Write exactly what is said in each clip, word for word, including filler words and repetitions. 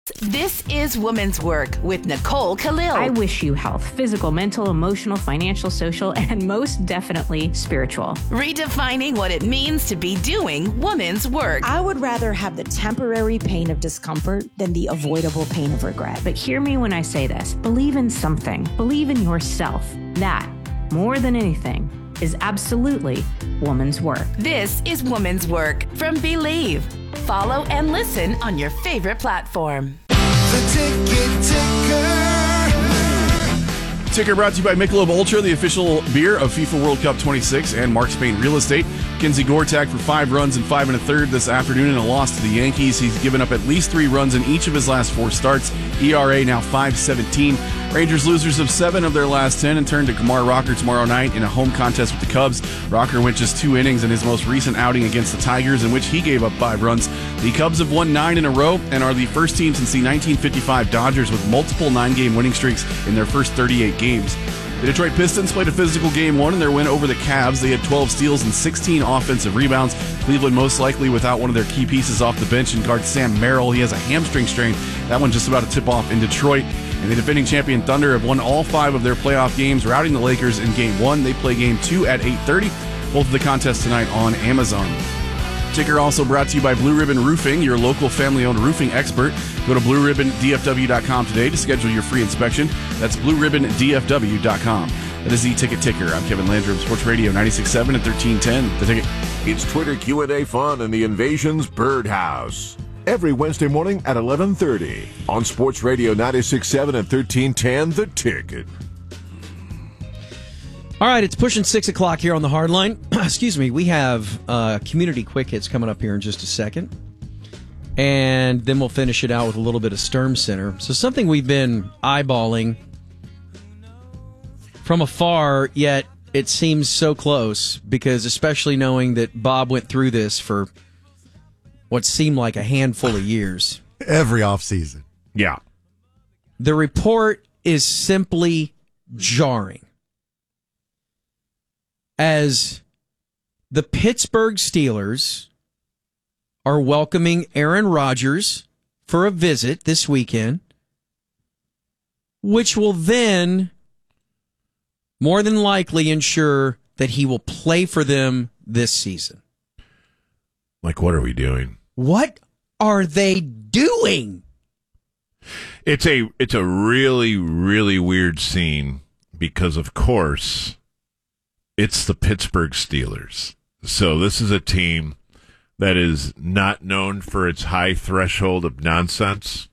This is Women's Work with Nicole Khalil. I wish you health, physical, mental, emotional, financial, social, and most definitely spiritual. Redefining what it means to be doing women's work. I would rather have the temporary pain of discomfort than the avoidable pain of regret. But hear me when I say this. Believe in something. Believe in yourself. That, more than anything, is absolutely woman's work. This is Woman's Work from Believe. Follow and listen on your favorite platform. The Ticket Ticker. Ticker brought to you by Michelob Ultra, the official beer of FIFA World Cup twenty-six and Mark Spain Real Estate. Kenzie Gore tagged for five runs and five and a third this afternoon in a loss to the Yankees. He's given up at least three runs in each of his last four starts. E R A now five seventeen. Rangers losers of seven of their last ten and turn to Kumar Rocker tomorrow night in a home contest with the Cubs. Rocker went just two innings in his most recent outing against the Tigers, in which he gave up five runs. The Cubs have won nine in a row and are the first team since the nineteen fifty-five Dodgers with multiple nine-game winning streaks in their first thirty-eight games. The Detroit Pistons played a physical game one in their win over the Cavs. They had twelve steals and sixteen offensive rebounds. Cleveland most likely without one of their key pieces off the bench in guard Sam Merrill. He has a hamstring strain. That one just about to tip off in Detroit. And the defending champion Thunder have won all five of their playoff games, routing the Lakers in game one. They play game two at eight thirty. Both of the contests tonight on Amazon. Ticker also brought to you by Blue Ribbon Roofing, your local family-owned roofing expert. Go to blue ribbon d f w dot com today to schedule your free inspection. That's blue ribbon d f w dot com. That is the Ticket Ticker. I'm Kevin Landrum, Sports Radio ninety-six point seven and thirteen ten. The Ticket. It's Twitter Q and A fun in the Invasion's Birdhouse. Every Wednesday morning at eleven thirty on Sports Radio ninety-six point seven and thirteen ten, The Ticket. All right, it's pushing six o'clock here on the hard line. Excuse me. We have uh, community quick hits coming up here in just a second. And then we'll finish it out with a little bit of Sturm Center. So something we've been eyeballing from afar, yet it seems so close, because especially knowing that Bob went through this for what seemed like a handful of years. Every offseason. Yeah. The report is simply jarring. As the Pittsburgh Steelers are welcoming Aaron Rodgers for a visit this weekend, which will then more than likely ensure that he will play for them this season. Like, what are we doing? What are they doing? It's a it's a really, really weird scene because, of course, it's the Pittsburgh Steelers. So this is a team that is not known for its high threshold of nonsense.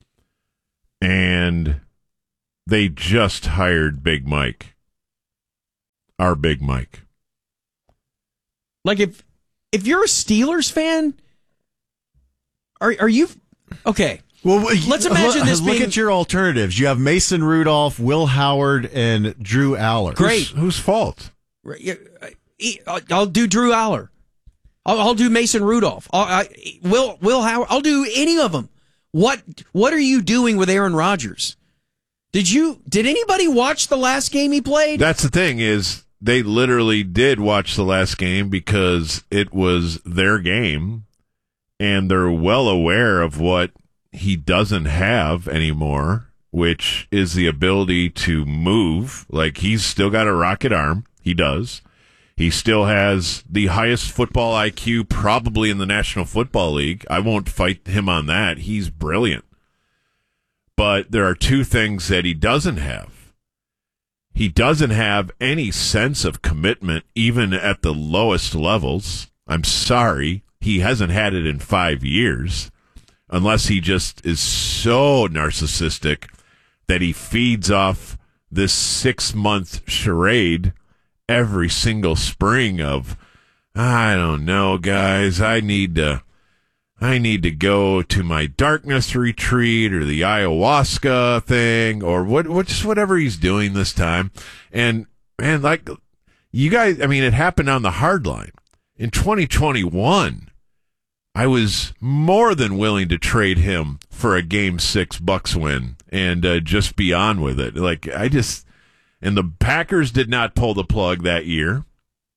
And they just hired Big Mike. Our Big Mike. Like, if if you're a Steelers fan, are are you... Okay. Well, let's imagine look, this look being... at your alternatives. You have Mason Rudolph, Will Howard, and Drew Aller. Great. Whose, whose fault? I'll do Drew Aller. I'll, I'll do Mason Rudolph. I'll, I, Will Will Howard. I'll do any of them. What What are you doing with Aaron Rodgers? Did you? Did anybody watch the last game he played? That's the thing, is they literally did watch the last game because it was their game, and they're well aware of what he doesn't have anymore, which is the ability to move. Like, he's still got a rocket arm. He does. He still has the highest football I Q probably in the National Football League. I won't fight him on that. He's brilliant. But there are two things that he doesn't have. He doesn't have any sense of commitment, even at the lowest levels. I'm sorry. He hasn't had it in five years, unless he just is so narcissistic that he feeds off this six-month charade every single spring of, I don't know, guys, I need to I need to go to my darkness retreat or the ayahuasca thing or what, what just whatever he's doing this time. And man, like, you guys, I mean, it happened on the hard line. In twenty twenty-one, I was more than willing to trade him for a game six Bucks win and uh, just be on with it. Like, I just, and the Packers did not pull the plug that year.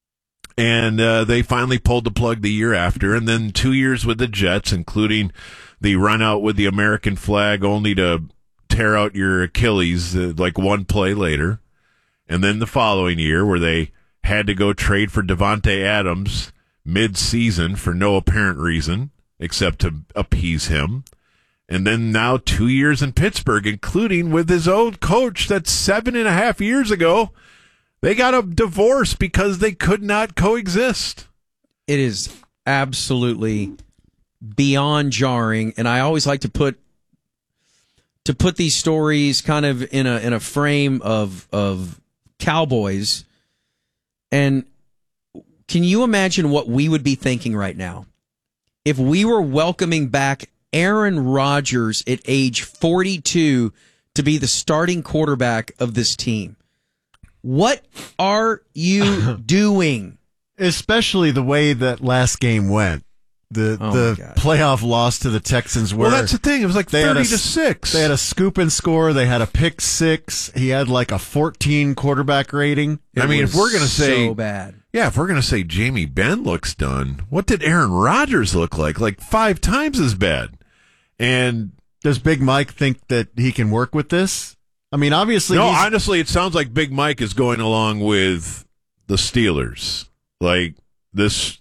And uh, they finally pulled the plug the year after. And then two years with the Jets, including the run out with the American flag only to tear out your Achilles uh, like one play later. And then the following year where they had to go trade for Devontae Adams mid-season for no apparent reason except to appease him. And then now two years in Pittsburgh, including with his own coach that seven and a half years ago, they got a divorce because they could not coexist. It is absolutely beyond jarring, and I always like to put to put these stories kind of in a in a frame of of Cowboys. And can you imagine what we would be thinking right now if we were welcoming back Aaron Rodgers at age forty-two to be the starting quarterback of this team? What are you doing? Especially the way that last game went. The Oh, the my God. playoff loss to the Texans where Well, that's the thing. It was like they had thirty a, to six. They had a scoop and score. They had a pick six. He had like a fourteen quarterback rating. I It mean, if was we're gonna say so bad. Yeah, if we're going to say Jamie Benn looks done, what did Aaron Rodgers look like? Like five times as bad. And Does Big Mike think that he can work with this? I mean, obviously, no, he's, honestly, it sounds like Big Mike is going along with the Steelers. Like this,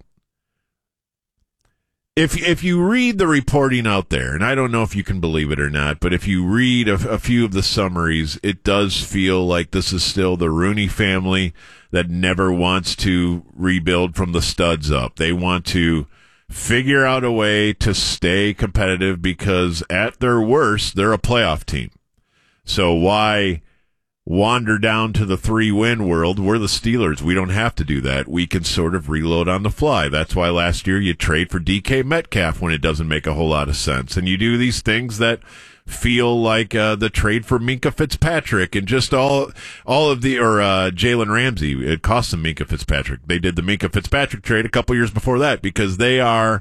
if if you read the reporting out there, and I don't know if you can believe it or not, but if you read a, a few of the summaries, it does feel like this is still the Rooney family that never wants to rebuild from the studs up. They want to figure out a way to stay competitive because at their worst, they're a playoff team. So why wander down to the three-win world? We're the Steelers. We don't have to do that. We can sort of reload on the fly. That's why last year you trade for D K Metcalf when it doesn't make a whole lot of sense. And you do these things that feel like uh, the trade for Minka Fitzpatrick and just all all of the, or uh, Jalen Ramsey. It cost them Minka Fitzpatrick. They did the Minka Fitzpatrick trade a couple years before that because they are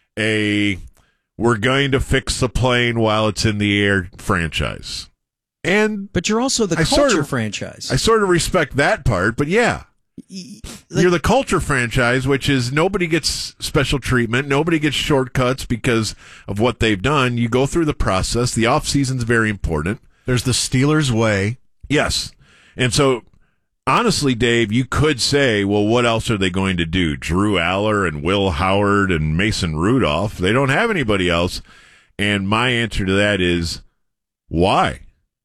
a we're going to fix the plane while it's in the air franchise. And But you're also the I culture sort of- franchise. I sort of respect that part, but yeah. You're the culture franchise, which is nobody gets special treatment. Nobody gets shortcuts because of what they've done. You go through the process. The offseason's very important. there's the Steelers way. Yes. And so, honestly, Dave, you could say, well, what else are they going to do? Drew Aller and Will Howard and Mason Rudolph. They don't have anybody else. And my answer to that is, why?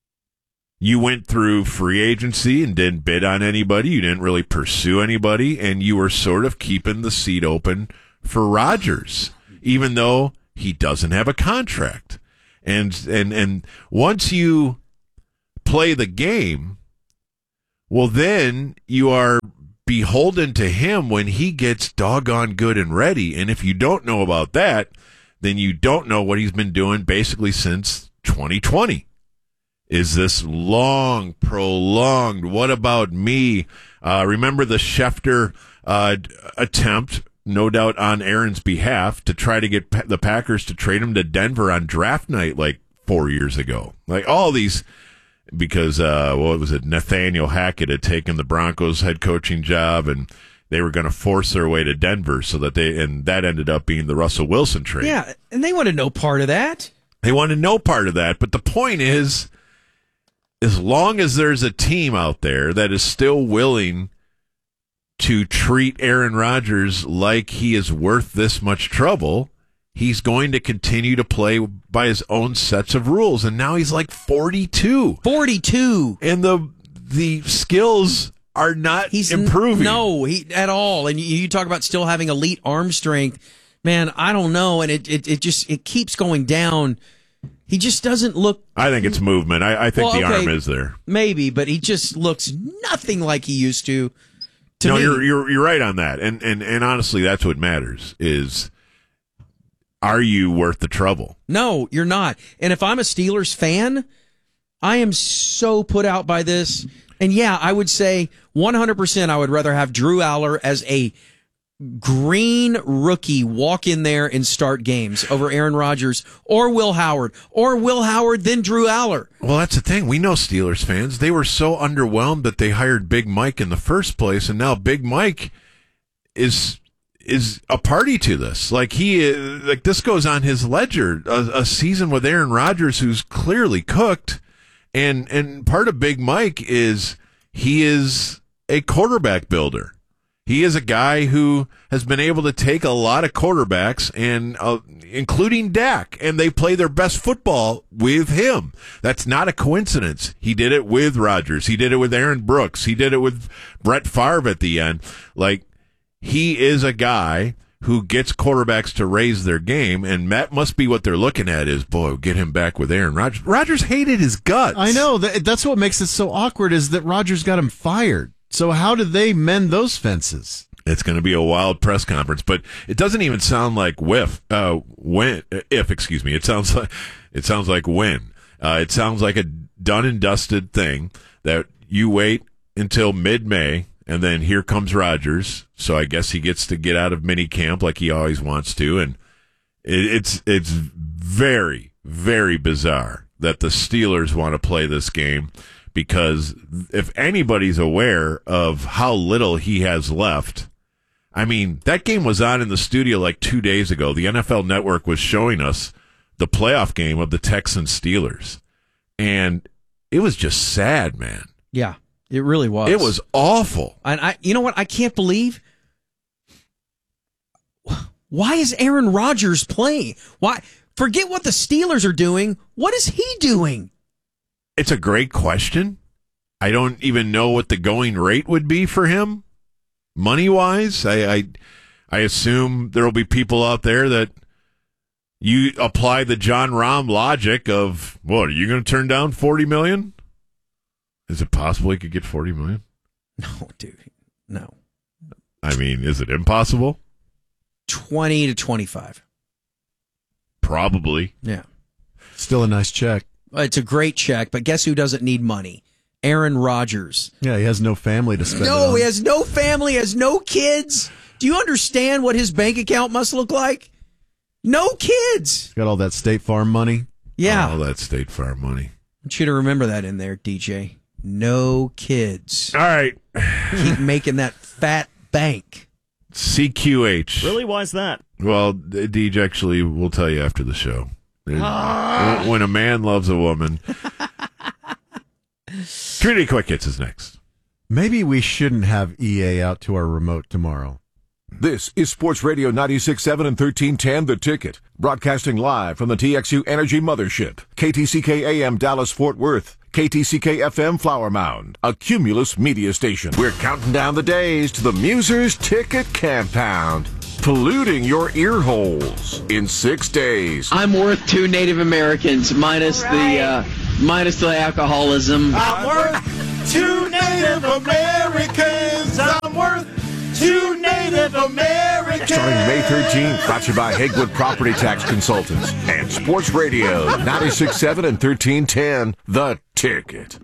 You went through free agency and didn't bid on anybody. You didn't really pursue anybody, and you were sort of keeping the seat open for Rodgers, even though he doesn't have a contract. And and and once you play the game, well, then you are beholden to him when he gets doggone good and ready. And if you don't know about that, then you don't know what he's been doing basically since twenty twenty. Is this long, prolonged, what about me? Uh, remember the Schefter uh, attempt, no doubt on Aaron's behalf, to try to get pa- the Packers to trade him to Denver on draft night like four years ago. Like all these, because, uh, what was it, Nathaniel Hackett had taken the Broncos head coaching job, and they were going to force their way to Denver so that they, and that ended up being the Russell Wilson trade. Yeah, and they wanted no part of that. They wanted no part of that, but the point is, as long as there's a team out there that is still willing to treat Aaron Rodgers like he is worth this much trouble, he's going to continue to play by his own sets of rules. And now he's like forty-two. forty-two. And the the skills are not He's improving. No, he at all. And you, you talk about still having elite arm strength. Man, I don't know. And it, it, it just it keeps going down. He just doesn't look. I think it's movement. I, I think Well, the okay, arm is there. Maybe, but he just looks nothing like he used to. To no, me. you're you're you're right on that. And and and honestly, that's what matters is, are you worth the trouble? No, you're not. And if I'm a Steelers fan, I am so put out by this. And yeah, I would say one hundred percent I would rather have Drew Aller as a green rookie walk in there and start games over Aaron Rodgers or Will Howard or Will Howard then Drew Aller. Well, that's the thing. We know Steelers fans. They were so underwhelmed that they hired Big Mike in the first place, and now Big Mike is is a party to this. Like he, is, like this goes on his ledger. A, a season with Aaron Rodgers, who's clearly cooked, and and part of Big Mike is he is a quarterback builder. He is a guy who has been able to take a lot of quarterbacks, and uh, including Dak, and they play their best football with him. That's not a coincidence. He did it with Rodgers. He did it with Aaron Brooks. He did it with Brett Favre at the end. Like, he is a guy who gets quarterbacks to raise their game, and that must be what they're looking at is, boy, get him back with Aaron Rodgers. Rodgers hated his guts. I know. That's what makes it so awkward is that Rodgers got him fired. So how did they mend those fences? It's going to be a wild press conference, but it doesn't even sound like whiff, uh, when, if, excuse me. It sounds like, it sounds like when. Uh, it sounds like a done and dusted thing that you wait until mid-May, and then here comes Rodgers. So I guess he gets to get out of mini camp like he always wants to. And it, it's, it's very, very bizarre that the Steelers want to play this game. Because if anybody's aware of how little he has left, I mean, that game was on in the studio like two days ago. The N F L Network was showing us the playoff game of the Texans Steelers. And it was just sad, man. Yeah, it really was. It was awful. And I, you know what? I can't believe. Why is Aaron Rodgers playing? Why? Forget what the Steelers are doing. What is he doing? It's a great question. I don't even know what the going rate would be for him, money-wise. I, I, I assume there will be people out there that you apply the John Rahm logic of, what, are you going to turn down forty million dollars? Is it possible he could get forty million dollars? No, dude, no. I mean, is it impossible? twenty to twenty-five. Probably. Yeah. Still a nice check. It's a great check, but guess who doesn't need money? Aaron Rodgers. Yeah, he has no family to spend it No, on. he has no family, has no kids. Do you understand what his bank account must look like? No kids. He's got all that State Farm money. Yeah. All that State Farm money. I want you to remember that in there, D J. No kids. All right. Keep making that fat bank. C Q H. Really? Why is that? Well, Deej actually will tell you after the show. Ah. When a man loves a woman. Trinity Quick Hits is next. Maybe we shouldn't have E A out to our remote tomorrow. This is Sports Radio ninety-six point seven and thirteen ten The Ticket, broadcasting live from the T X U Energy Mothership, K T C K A M Dallas Fort Worth, K T C K F M Flower Mound, a Cumulus media station. We're counting down the days to the Musers Ticket Compound, polluting your ear holes in six days. I'm worth two Native Americans minus the uh, minus the alcoholism. I'm worth two Native Americans. I'm worth two Native Americans. Starting May thirteenth, brought to you by Hagewood Property Tax Consultants and Sports Radio ninety-six point seven and thirteen ten The Ticket.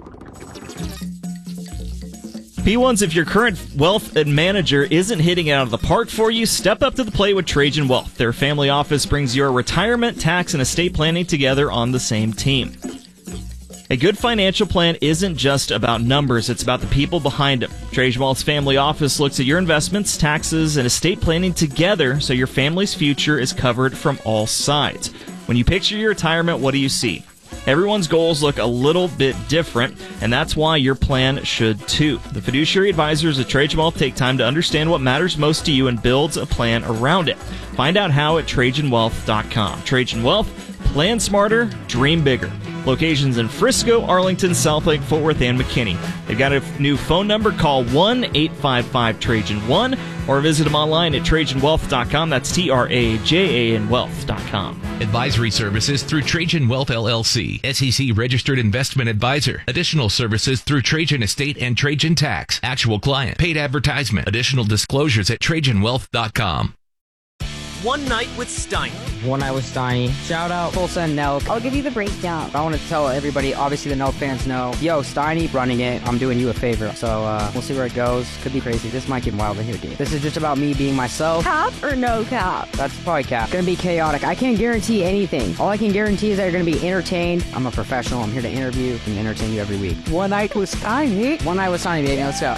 P ones, if your current wealth manager isn't hitting it out of the park for you, step up to the plate with Trajan Wealth. Their family office brings your retirement, tax, and estate planning together on the same team. A good financial plan isn't just about numbers, it's about the people behind them. Trajan Wealth's family office looks at your investments, taxes, and estate planning together so your family's future is covered from all sides. When you picture your retirement, what do you see? Everyone's goals look a little bit different, and that's why your plan should too. The fiduciary advisors at Trajan Wealth take time to understand what matters most to you and builds a plan around it. Find out how at Trajan Wealth dot com. Trajan Wealth, plan smarter, dream bigger. Locations in Frisco, Arlington, Southlake, Fort Worth, and McKinney. They've got a new phone number. Call one eight five five Trajan one or visit them online at Trajan Wealth dot com. That's T R A J A N Wealth dot com. Advisory services through Trajan Wealth L L C, S E C registered investment advisor. Additional services through Trajan Estate and Trajan Tax. Actual client. Paid advertisement. Additional disclosures at Trajan Wealth dot com. One Night with Steiny. One Night with Steiny. Shout out Tulsa and Nelk. I'll give you the breakdown. I want to tell everybody, obviously the Nelk fans know, yo, Steiny running it. I'm doing you a favor. So uh, we'll see where it goes. Could be crazy. This might get wild in here, dude. This is just about me being myself. Cap or no cap? That's probably cap. Gonna be chaotic. I can't guarantee anything. All I can guarantee is that you're gonna be entertained. I'm a professional. I'm here to interview and entertain you every week. One Night with Steiny. One Night with Steiny, baby. Let's go.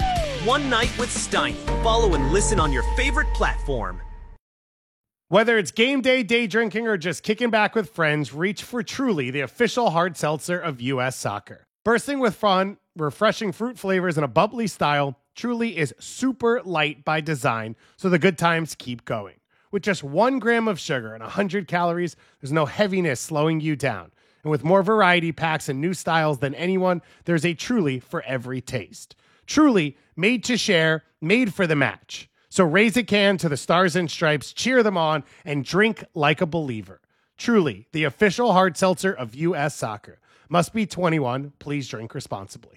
One Night with Steiny. Follow and listen on your favorite platform. Whether it's game day, day drinking, or just kicking back with friends, reach for Truly, the official hard seltzer of U S Soccer. Bursting with fun, refreshing fruit flavors, and a bubbly style, Truly is super light by design, so the good times keep going. With just one gram of sugar and one hundred calories, there's no heaviness slowing you down. And with more variety packs and new styles than anyone, there's a Truly for every taste. Truly, made to share, made for the match. So raise a can to the Stars and Stripes, cheer them on, and drink like a believer. Truly, the official hard seltzer of U S Soccer. Must be twenty-one. Please drink responsibly.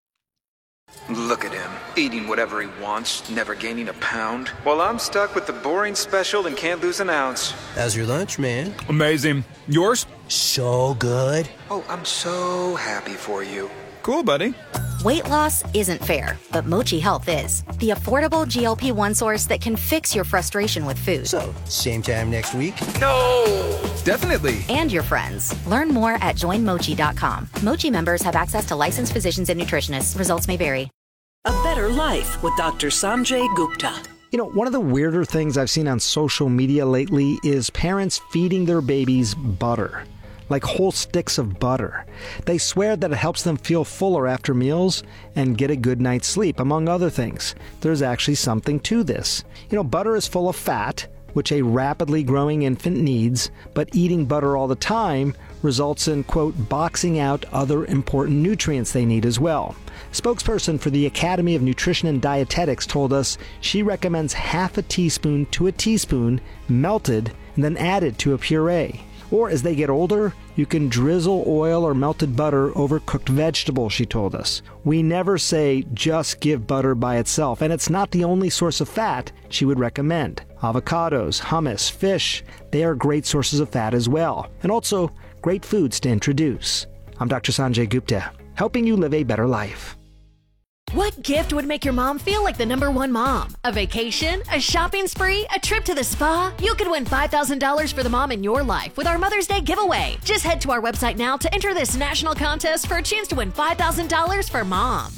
Look at him, eating whatever he wants, never gaining a pound. While I'm stuck with the boring special and can't lose an ounce. How's your lunch, man? Amazing. Yours? So good. Oh, I'm so happy for you. Cool, buddy. Weight loss isn't fair, but Mochi Health is. The affordable G L P one source that can fix your frustration with food. So, same time next week? No! Definitely. And your friends. Learn more at join mochi dot com. Mochi members have access to licensed physicians and nutritionists. Results may vary. A better life with Doctor Sanjay Gupta. You know, one of the weirder things I've seen on social media lately is parents feeding their babies butter. Like whole sticks of butter. They swear that it helps them feel fuller after meals and get a good night's sleep, among other things. There's actually something to this. You know, butter is full of fat, which a rapidly growing infant needs, but eating butter all the time results in, quote, boxing out other important nutrients they need as well. Spokesperson for the Academy of Nutrition and Dietetics told us she recommends half a teaspoon to a teaspoon melted and then added to a puree. Or as they get older, you can drizzle oil or melted butter over cooked vegetables, she told us. We never say just give butter by itself, and it's not the only source of fat she would recommend. Avocados, hummus, fish, they are great sources of fat as well, and also great foods to introduce. I'm Doctor Sanjay Gupta, helping you live a better life. What gift would make your mom feel like the number one mom? A vacation? A shopping spree? A trip to the spa? You could win five thousand dollars for the mom in your life with our Mother's Day giveaway. Just head to our website now to enter this national contest for a chance to win five thousand dollars for mom.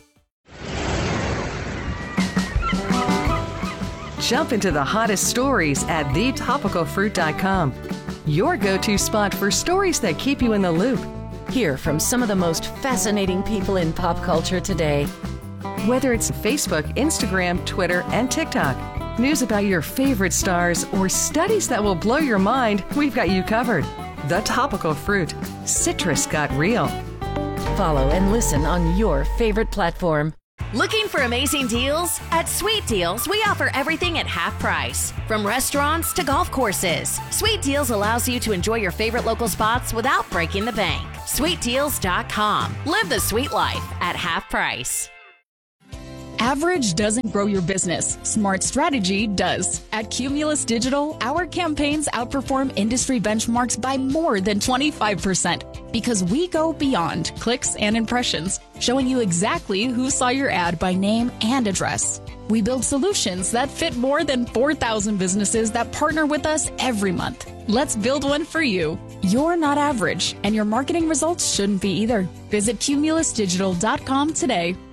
Jump into the hottest stories at the topical fruit dot com. Your go-to spot for stories that keep you in the loop. Hear from some of the most fascinating people in pop culture today. Whether it's Facebook, Instagram, Twitter, and TikTok, news about your favorite stars, or studies that will blow your mind, we've got you covered. The Topical Fruit. Citrus got real. Follow and listen on your favorite platform. Looking for amazing deals? At Sweet Deals, we offer everything at half price. From restaurants to golf courses, Sweet Deals allows you to enjoy your favorite local spots without breaking the bank. sweet deals dot com. Live the sweet life at half price. Average doesn't grow your business. Smart strategy does. At Cumulus Digital, our campaigns outperform industry benchmarks by more than twenty-five percent because we go beyond clicks and impressions, showing you exactly who saw your ad by name and address. We build solutions that fit more than four thousand businesses that partner with us every month. Let's build one for you. You're not average, and your marketing results shouldn't be either. Visit cumulus digital dot com today.